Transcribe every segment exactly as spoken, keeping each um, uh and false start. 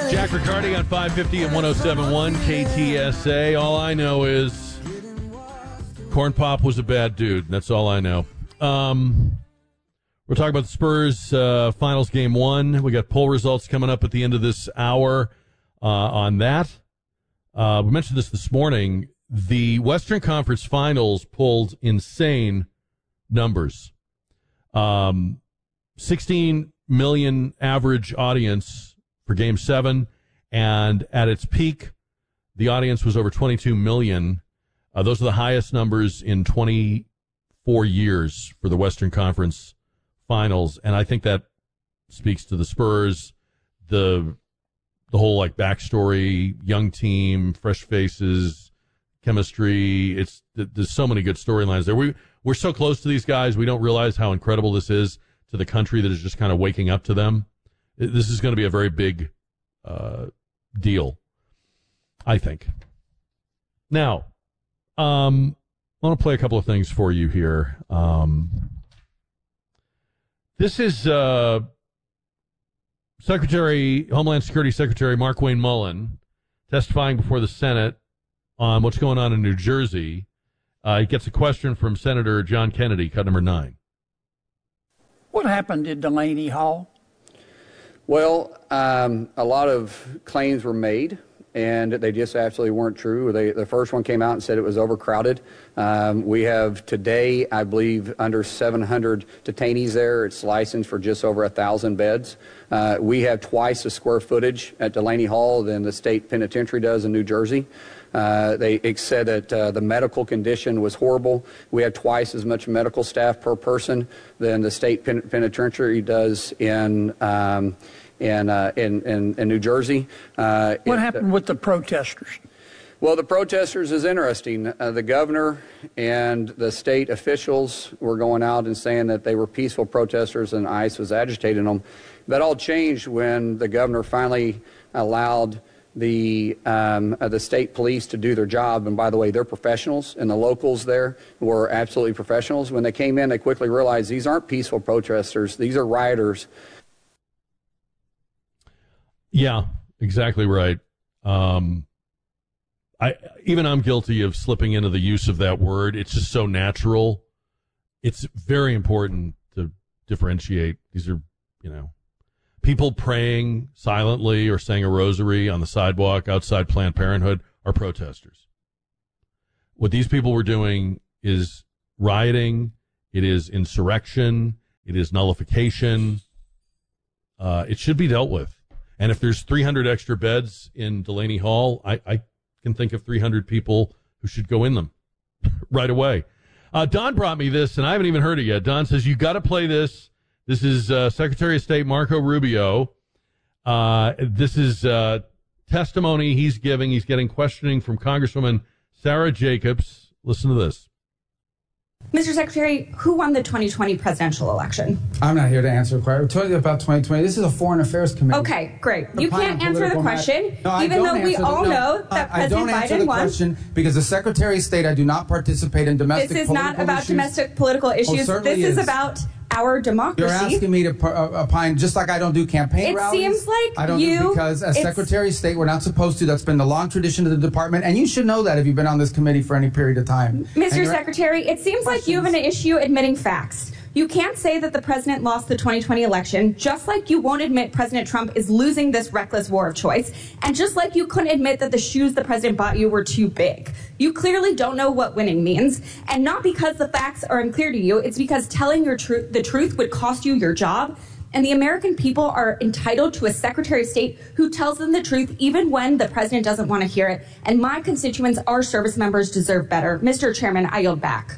Jack Riccardi on five fifty and one oh seven point one K T S A. All I know is Corn Pop was a bad dude. That's all I know. Um, we're talking about the Spurs uh, finals game one. We got poll results coming up at the end of this hour uh, on that. Uh, we mentioned this this morning. The Western Conference Finals pulled insane numbers. Um, sixteen million average audience for Game seven, and at its peak, the audience was over twenty-two million. Uh, those are the highest numbers in twenty-four years for the Western Conference Finals, and I think that speaks to the Spurs, the the whole like backstory, young team, fresh faces, chemistry. It's there's so many good storylines there. We we're so close to these guys, we don't realize how incredible this is to the country that is just kind of waking up to them. This is going to be a very big uh, deal, I think. Now, um, I want to play a couple of things for you here. Um, this is uh, Secretary, Homeland Security Secretary Markwayne Mullin testifying before the Senate on what's going on in New Jersey. Uh, he gets a question from Senator John Kennedy, cut number nine. What happened at Delaney Hall? Well, um, a lot of claims were made, and they just absolutely weren't true. They, the first one came out and said it was overcrowded. Um, we have today, I believe, under seven hundred detainees there. It's licensed for just over one thousand beds. Uh, we have twice the square footage at Delaney Hall than the state penitentiary does in New Jersey. Uh, they said that uh, the medical condition was horrible. We have twice as much medical staff per person than the state pen- penitentiary does in um, in, uh, in in in New Jersey. Uh, what it, happened with the protesters? Well, the protesters is interesting. Uh, the governor and the state officials were going out and saying that they were peaceful protesters and ICE was agitating them. That all changed when the governor finally allowed the um, uh, the state police to do their job. And by the way, they're professionals, and the locals there were absolutely professionals. When they came in, they quickly realized these aren't peaceful protesters. These are rioters. Yeah, exactly right. Um, I even I'm guilty of slipping into the use of that word. It's just so natural. It's very important to differentiate. These are, you know, people praying silently or saying a rosary on the sidewalk outside Planned Parenthood are protesters. What these people were doing is rioting. It is insurrection. It is nullification. Uh, it should be dealt with. And if there's three hundred extra beds in Delaney Hall, I, I can think of three hundred people who should go in them right away. Uh, Don brought me this, and I haven't even heard it yet. Don says, you got to play this. This is uh, Secretary of State Marco Rubio. Uh, this is uh, testimony he's giving. He's getting questioning from Congresswoman Sarah Jacobs. Listen to this. Mister Secretary, who won the twenty twenty presidential election? I'm not here to answer a question. We're talking about twenty twenty. This is a Foreign Affairs Committee. Okay, great. You can't answer the question, no, even though we the, all no, know that I, President I don't answer Biden the won. question because the Secretary of State, I do not participate in domestic political issues. This is not about issues. domestic political issues. Oh, this is, is about our democracy. You're asking me to uh, opine just like I don't do campaign it rallies. It seems like I don't you... do because as Secretary of State, we're not supposed to. That's been the long tradition of the department, and you should know that if you've been on this committee for any period of time. Mister Secretary, it seems like you have an issue admitting facts. You can't say that the president lost the twenty twenty election, just like you won't admit President Trump is losing this reckless war of choice, and just like you couldn't admit that the shoes the president bought you were too big. You clearly don't know what winning means, and not because the facts are unclear to you, it's because telling your tru- the truth would cost you your job, and the American people are entitled to a Secretary of State who tells them the truth even when the president doesn't want to hear it, and my constituents, our service members, deserve better. Mister Chairman, I yield back.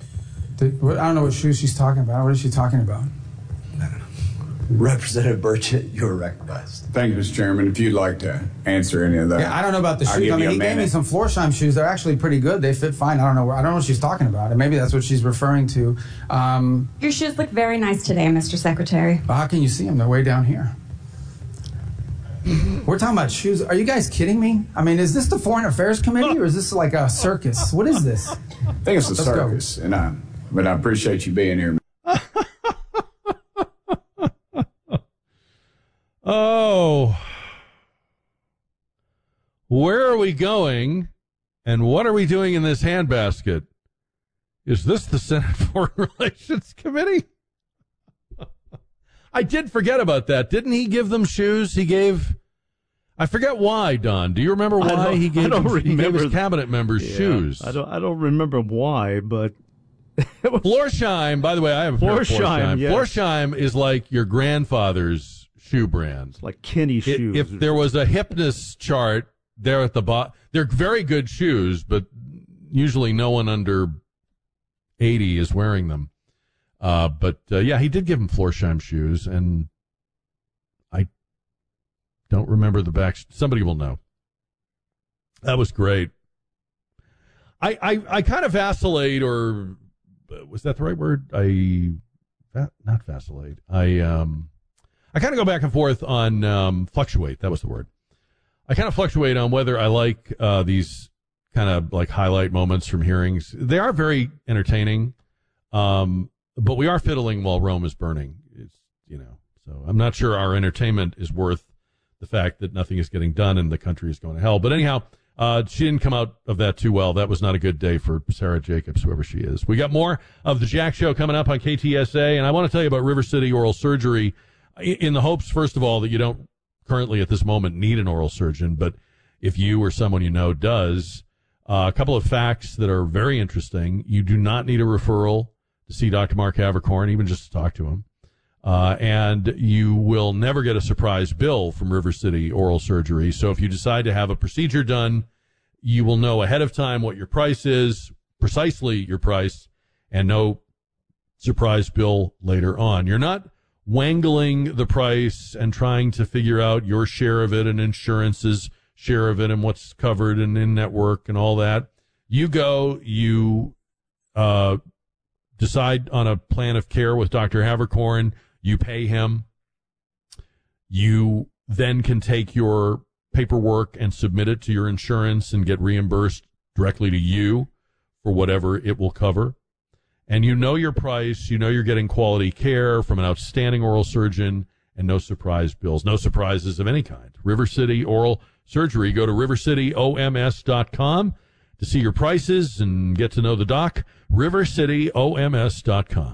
I don't know what shoes she's talking about. What is she talking about? I don't know. Representative Burchett, you're recognized. Thank you, Mister Chairman. If you'd like to answer any of that. Yeah, I don't know about the shoes. I mean, he gave me some Florsheim shoes. They're actually pretty good. They fit fine. I don't know. Where, I don't know what she's talking about. And maybe that's what she's referring to. Um, Your shoes look very nice today, Mister Secretary. How can you see them? They're way down here. We're talking about shoes. Are you guys kidding me? I mean, is this the Foreign Affairs Committee or is this like a circus? What is this? I think it's a Let's circus, go. and I, but I appreciate you being here. Oh, Where are we going, and what are we doing in this handbasket? Is this the Senate Foreign Relations Committee? I did forget about that. Didn't he give them shoes? He gave... I forget why, Don. Do you remember why he gave, them, he gave his cabinet members yeah, shoes? I don't I don't remember why, but... Florsheim, by the way, I have a pair of Florsheim. Yes. Florsheim is like your grandfather's shoe brand. It's like Kenny shoes. If there was a hipness chart there at the bottom, they're very good shoes, but usually no one under eighty is wearing them. Uh, but, uh, yeah, he did give him Florsheim shoes, and I don't remember the back. Somebody will know. That was great. I, I, I kind of vacillate, or was that the right word? I, not vacillate. I, um, I kind of go back and forth on, um, fluctuate. That was the word. I kind of fluctuate on whether I like, uh, these kind of like highlight moments from hearings. They are very entertaining. Um, but we are fiddling while Rome is burning. It's, you know, so I'm not sure our entertainment is worth the fact that nothing is getting done and the country is going to hell. But anyhow, uh, she didn't come out of that too well. That was not a good day for Sarah Jacobs, whoever she is. We got more of the Jack Show coming up on K T S A, and I want to tell you about River City Oral Surgery in the hopes, first of all, that you don't currently at this moment need an oral surgeon, but if you or someone you know does, uh, a couple of facts that are very interesting. You do not need a referral to see Doctor Mark Havercorn, even just to talk to him. Uh, and you will never get a surprise bill from River City Oral Surgery. So if you decide to have a procedure done, you will know ahead of time what your price is, precisely your price, and no surprise bill later on. You're not wangling the price and trying to figure out your share of it and insurance's share of it and what's covered and in network and all that. You go, you, uh, decide on a plan of care with Doctor Havercorn. You pay him. You then can take your paperwork and submit it to your insurance and get reimbursed directly to you for whatever it will cover. And you know your price. You know you're getting quality care from an outstanding oral surgeon and no surprise bills, no surprises of any kind. River City Oral Surgery. Go to river city o m s dot com to see your prices and get to know the doc. river city o m s dot com.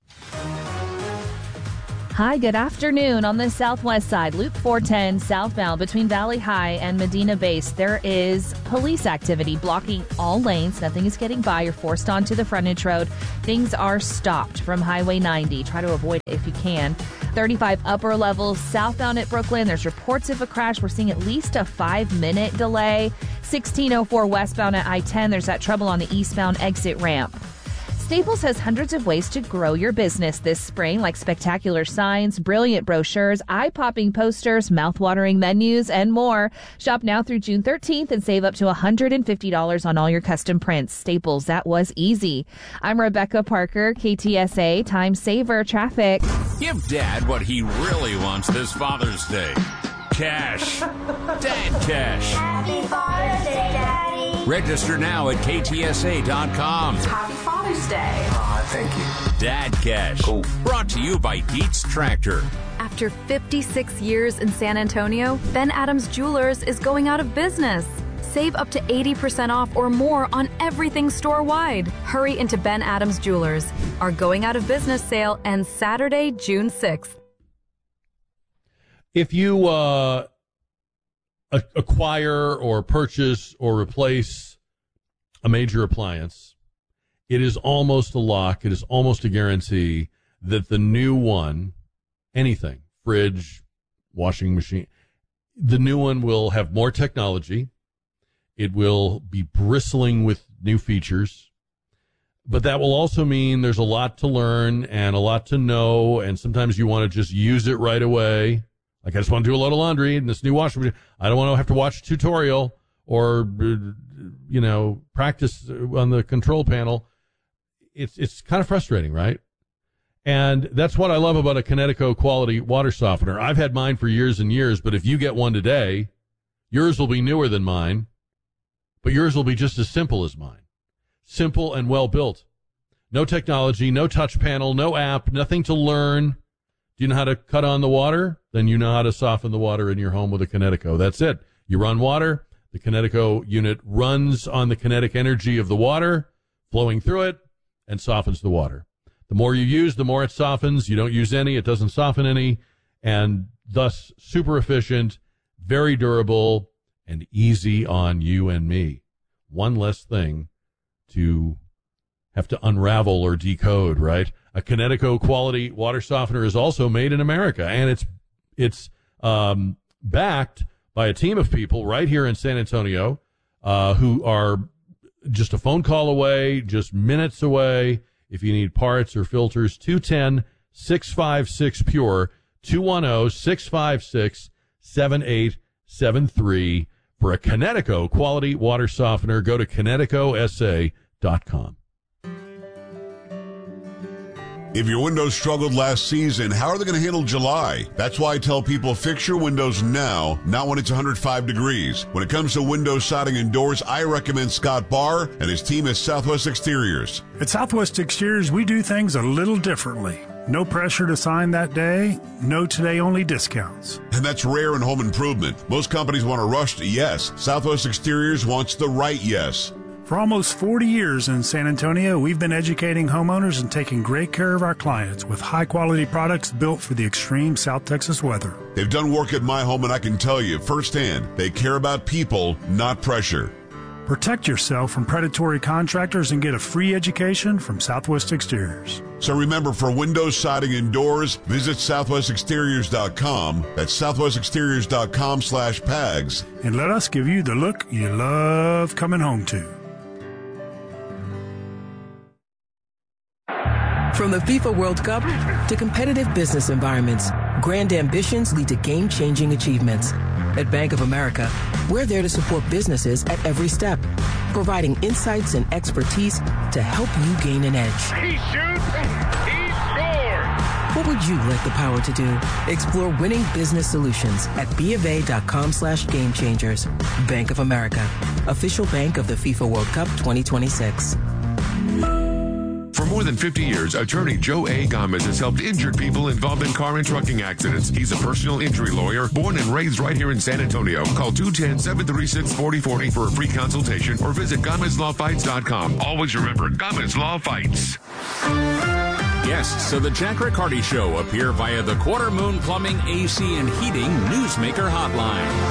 Hi, good afternoon. On the southwest side, Loop four ten southbound between Valley High and Medina Base, there is police activity blocking all lanes. Nothing is getting by. You're forced onto the frontage road. Things are stopped from Highway ninety. Try to avoid it if you can. thirty-five upper levels southbound at Brooklyn. There's reports of a crash. We're seeing at least a five-minute delay. sixteen oh four westbound at I ten. There's that trouble on the eastbound exit ramp. Staples has hundreds of ways to grow your business this spring, like spectacular signs, brilliant brochures, eye-popping posters, mouth-watering menus, and more. Shop now through June thirteenth and save up to one hundred fifty dollars on all your custom prints. Staples, that was easy. I'm Rebecca Parker, K T S A, Time Saver Traffic. Give Dad what he really wants this Father's Day. Cash. Dad cash. Happy Father's Day, Daddy. Register now at K T S A dot com. Happy Father's Day. Aw, thank you. Dad cash. Cool. Brought to you by Dietz Tractor. After fifty-six years in San Antonio, Ben Adams Jewelers is going out of business. Save up to eighty percent off or more on everything store-wide. Hurry into Ben Adams Jewelers. Our going out of business sale ends Saturday, June sixth. If you uh, acquire or purchase or replace a major appliance, it is almost a lock, it is almost a guarantee that the new one, anything, fridge, washing machine, the new one will have more technology. It will be bristling with new features. But that will also mean there's a lot to learn and a lot to know, and sometimes you want to just use it right away. Like, I just want to do a load of laundry in this new washing machine. I don't want to have to watch a tutorial or, you know, practice on the control panel. It's it's kind of frustrating, right? And that's what I love about a Kinetico quality water softener. I've had mine for years and years, but if you get one today, yours will be newer than mine, but yours will be just as simple as mine. Simple and well built. No technology, no touch panel, no app, nothing to learn. Do you know how to cut on the water? Then you know how to soften the water in your home with a Kinetico. That's it. You run water, The Kinetico unit runs on the kinetic energy of the water flowing through it and softens the water. The more you use, the more it softens. You don't use any, it doesn't soften any, and thus super efficient, very durable, and easy on you and me. One less thing to have to unravel or decode, right? A Kinetico quality water softener is also made in America, and it's it's um, backed by a team of people right here in San Antonio uh, who are just a phone call away, just minutes away. If you need parts or filters, two one zero, six five six, P U R E, two one zero, six five six, seven eight seven three. For a Kinetico quality water softener, go to kinetico s a dot com. If your windows struggled last season, how are they going to handle July? That's why I tell people fix your windows now, not when it's one hundred five degrees. When it comes to windows, siding, and doors, I recommend Scott Barr and his team at Southwest Exteriors. At Southwest Exteriors, we do things a little differently. No pressure to sign that day, no today-only discounts. And that's rare in home improvement. Most companies want a rushed yes. Southwest Exteriors wants the right yes. For almost forty years in San Antonio, we've been educating homeowners and taking great care of our clients with high-quality products built for the extreme South Texas weather. They've done work at my home, and I can tell you firsthand, they care about people, not pressure. Protect yourself from predatory contractors and get a free education from Southwest Exteriors. So remember, for windows, siding, and doors, visit southwest exteriors dot com. That's southwest exteriors dot com slash pags. And let us give you the look you love coming home to. From the FIFA World Cup to competitive business environments, grand ambitions lead to game-changing achievements. At Bank of America, we're there to support businesses at every step, providing insights and expertise to help you gain an edge. He shoots, he scores! What would you like the power to do? Explore winning business solutions at BofA.com slash game changers. Bank of America, official bank of the FIFA World Cup twenty twenty-six. For more than fifty years, attorney Joe A. Gomez has helped injured people involved in car and trucking accidents. He's a personal injury lawyer, born and raised right here in San Antonio. Call two one zero, seven three six, four zero four zero for a free consultation or visit Gomez Law Fights dot com. Always remember, Gomez Law Fights. Guests of the Jack Riccardi Show appear via the Quarter Moon Plumbing, A C, and Heating Newsmaker Hotline.